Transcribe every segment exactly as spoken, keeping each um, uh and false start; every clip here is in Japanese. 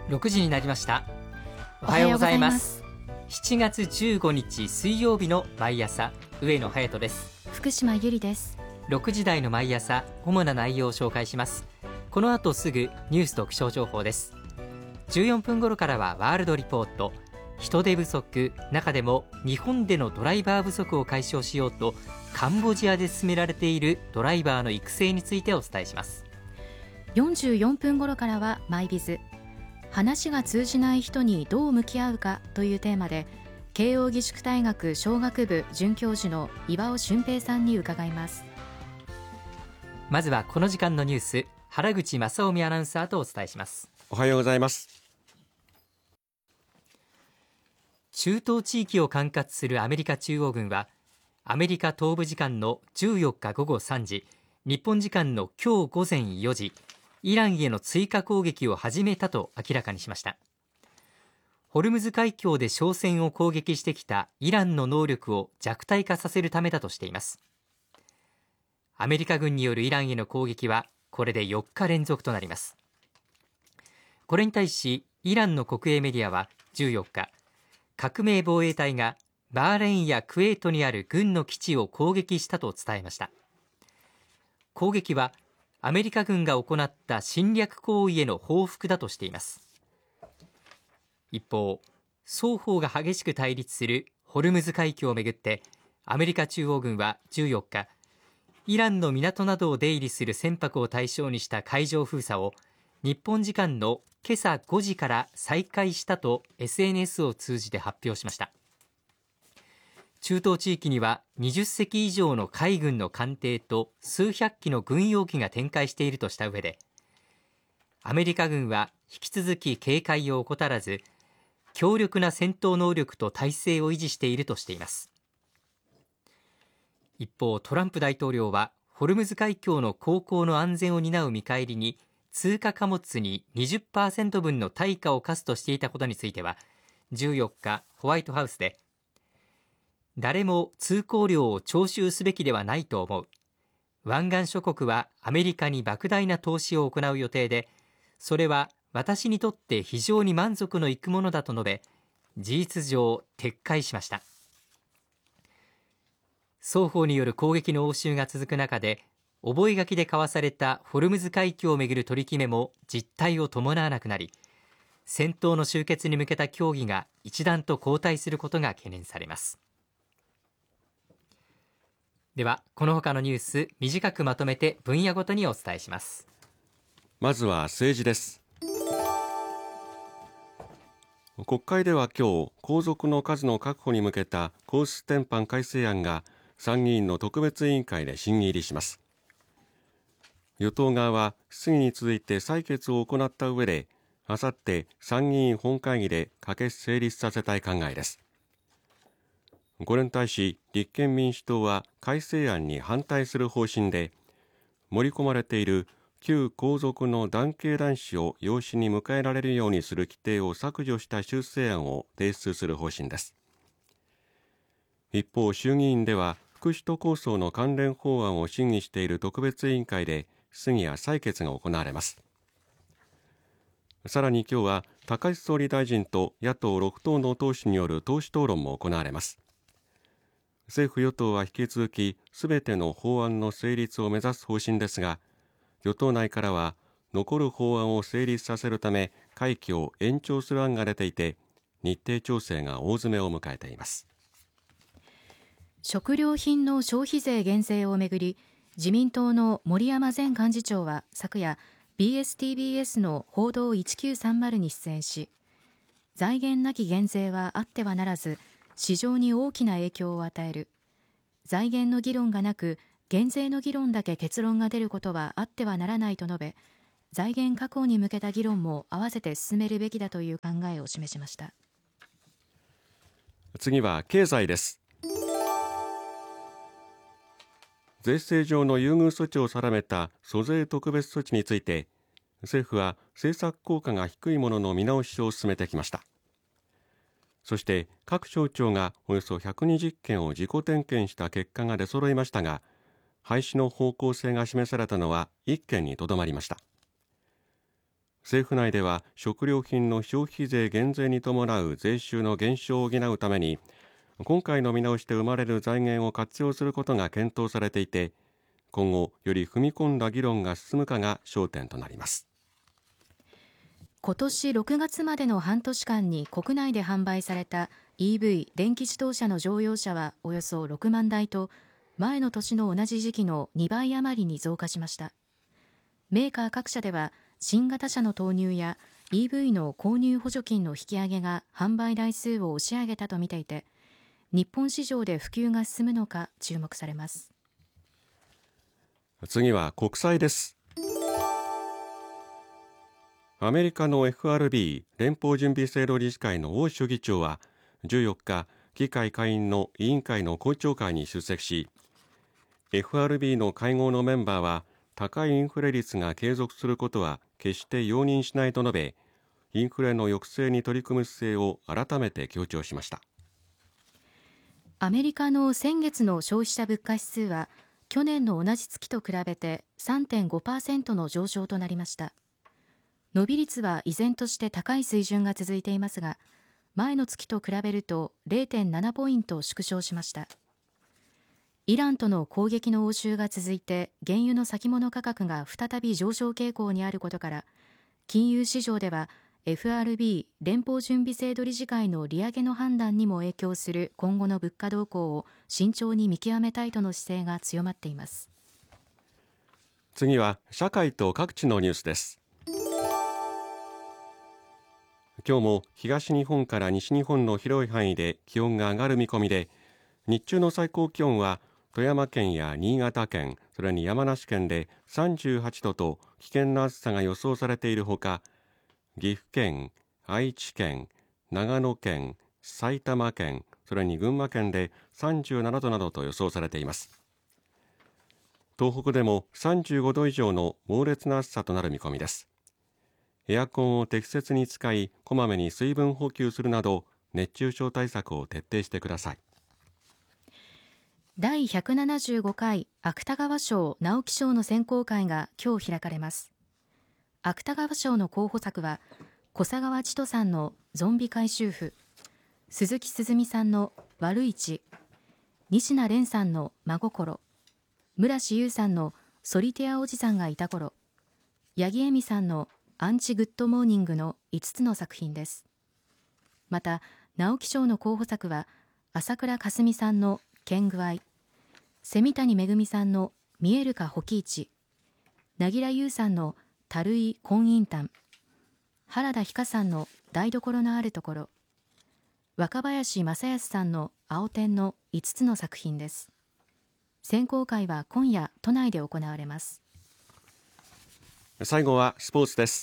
ろくじになりました。おはようございます。しちがつじゅうごにち水曜日の毎朝、上野隼人です。 福島由里です。 ろくじ台の毎朝、主な内容を紹介します。この後すぐニュースと気象情報です。じゅうよんぷん頃からはワールドリポート。人手不足、中でも日本でのドライバー不足を解消しようとカンボジアで進められているドライバーの育成についてお伝えします。 よんじゅうよんぷん頃からはマイビズ。話が通じない人にどう向き合うかというテーマで、慶應義塾大学商学部准教授の岩尾俊平さんに伺います。 まずはこの時間のニュース、原口正臣アナウンサーとお伝えします。 おはようございます。 中東地域を管轄するアメリカ中央軍は、アメリカ東部時間のじゅうよっかごごさんじ、日本時間の今日午前よじ、イランへの追加攻撃を始めたと明らかにしました。ホルムズ海峡で商船を攻撃してきたイランの能力を弱体化させるためだとしています。アメリカ軍によるイランへの攻撃はこれでよっか連続となります。これに対しイランの国営メディアはじゅうよっか、革命防衛隊がバーレーンやクウェートにある軍の基地を攻撃したと伝えました。攻撃はアメリカ軍が行った侵略行為への報復だとしています。一方、双方が激しく対立するホルムズ海峡をめぐってアメリカ中央軍はじゅうよっか、イランの港などを出入りする船舶を対象にした海上封鎖を日本時間の今朝ごじから再開したと エスエヌエス を通じて発表しました。中東地域にはにじゅっせき以上の海軍の艦艇と数百機の軍用機が展開しているとした上で、アメリカ軍は引き続き警戒を怠らず、強力な戦闘能力と態勢を維持しているとしています。一方、トランプ大統領はホルムズ海峡の航行の安全を担う見返りに通過貨物に にじゅっパーセント 分の対価を課すとしていたことについてはじゅうよっか、ホワイトハウスで、誰も通行料を徴収すべきではないと思う。湾岸諸国はアメリカに莫大な投資を行う予定で、それは私にとって非常に満足のいくものだと述べ、事実上撤回しました。双方による攻撃の応酬が続く中で、覚書で交わされたホルムズ海峡をめぐる取り決めも実態を伴わなくなり、戦闘の終結に向けた協議が一段と後退することが懸念されます。では、この他のニュース、短くまとめて分野ごとにお伝えします。 まずは政治です。国会では今日、皇族の数の確保に向けた皇室典範改正案が参議院の特別委員会で審議入りします。与党側は質疑に続いて採決を行った上で、あさって参議院本会議で可決成立させたい考えです。これに対し立憲民主党は改正案に反対する方針で、盛り込まれている旧皇族の男系男子を養子に迎えられるようにする規定を削除した修正案を提出する方針です。一方、衆議院では福祉都構想の関連法案を審議している特別委員会で質疑や採決が行われます。さらに今日は高市総理大臣と野党ろく党の党首による党首討論も行われます。政府与党は引き続きすべての法案の成立を目指す方針ですが、与党内からは残る法案を成立させるため会期を延長する案が出ていて、日程調整が大詰めを迎えています。 食料品の消費税減税をめぐり、自民党の森山前幹事長は昨夜 ビーエスティービーエス の報道いちきゅうさんまるに出演し、財源なき減税はあってはならず市場に大きな影響を与える。財源の議論がなく減税の議論だけ結論が出ることはあってはならないと述べ、財源確保に向けた議論も合わせて進めるべきだという考えを示しました。 次は経済です。税制上の優遇措置を定めた租税特別措置について、政府は政策効果が低いものの見直しを進めてきました。そして各省庁がおよそひゃくにじゅっけんを自己点検した結果が出揃いましたが、廃止の方向性が示されたのはいっけんにとどまりました。 政府内では食料品の消費税減税に伴う税収の減少を補うために、今回の見直しで生まれる財源を活用することが検討されていて、今後より踏み込んだ議論が進むかが焦点となります。 今年ろくがつまでの半年間に国内で販売された イーブイ 電気自動車の乗用車はおよそろくまんだいと、前の年の同じ時期のにばい余りに増加しました。メーカー各社では新型車の投入や イーブイ の購入補助金の引き上げが販売台数を押し上げたと見ていて、日本市場で普及が進むのか注目されます。 次は国債です。アメリカの エフアールビー 連邦準備制度理事会の欧州議長はじゅうよっか、議会下院の委員会の公聴会に出席し、 エフアールビー の会合のメンバーは高いインフレ率が継続することは決して容認しないと述べ、インフレの抑制に取り組む姿勢を改めて強調しました。 アメリカの先月の消費者物価指数は去年の同じ月と比べて さんてんごパーセント の上昇となりました。伸び率は依然として高い水準が続いていますが、前の月と比べると れいてんなな ポイント縮小しました。イランとの攻撃の応酬が続いて原油の先物価格が再び上昇傾向にあることから、金融市場では エフアールビー 連邦準備制度理事会の利上げの判断にも影響する今後の物価動向を慎重に見極めたいとの姿勢が強まっています。 次は社会と各地のニュースです。今日も東日本から西日本の広い範囲で気温が上がる見込みで、日中の最高気温は富山県や新潟県、それに山梨県でさんじゅうはちどと危険な暑さが予想されているほか、岐阜県、愛知県、長野県、埼玉県、それに群馬県でさんじゅうななどなどと予想されています。東北でもさんじゅうごど以上の猛烈な暑さとなる見込みです。エアコンを適切に使い、こまめに水分補給するなど熱中症対策を徹底してください。 だいひゃくななじゅうごかい芥川賞・直木賞の選考会が今日開かれます。芥川賞の候補作は小佐川千人さんのゾンビ回収婦、鈴木すずみさんの悪い血、西名蓮さんの真心、村志優さんのソリティアおじさんがいた頃、八木恵美さんのアンチグッドモーニングのいつつの作品です。また直木賞の候補作は朝倉かすみさんの見具合、蝉谷恵さんの見えるか火器市、凪良優さんのたるい婚姻譚、原田ひかさんの台所のあるところ、若林正康さんの青天のいつつの作品です。選考会は今夜都内で行われます。 最後はスポーツです。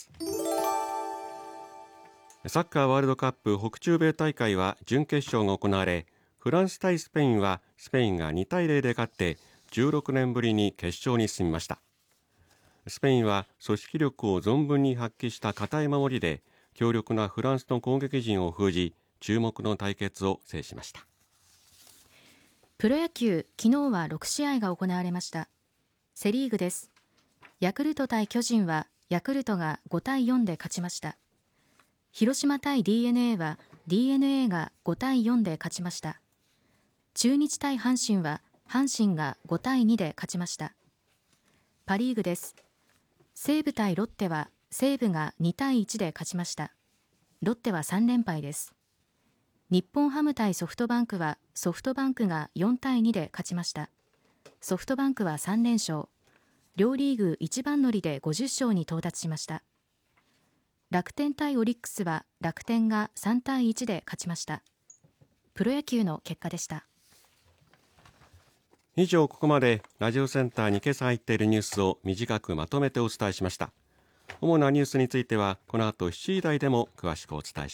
サッカーワールドカップ北中米大会は準決勝が行われ、フランス対スペインはスペインがにたいゼロで勝ってじゅうろくねんぶりに決勝に進みました。スペインは組織力を存分に発揮した堅い守りで強力なフランスの攻撃陣を封じ、注目の対決を制しました。 プロ野球、昨日はろくしあいが行われました。セリーグです。ヤクルト対巨人はヤクルトがごたいよんで勝ちました。広島対 ディーエヌエー は ディーエヌエー がごたいよんで勝ちました。中日対阪神は阪神がごたいにで勝ちました。パリーグです。西武対ロッテは西武がにたいいちで勝ちました。ロッテはさんれんぱいです。日本ハム対ソフトバンクはソフトバンクがよんたいにで勝ちました。ソフトバンクはさんれんしょう、両リーグ一番乗りでごじゅっしょうに到達しました。楽天対オリックスは楽天がさんたいいちで勝ちました。プロ野球の結果でした。 以上、ここまでラジオセンターに今朝入っているニュースを短くまとめてお伝えしました。主なニュースについてはこの後しちじ台でも詳しくお伝えします。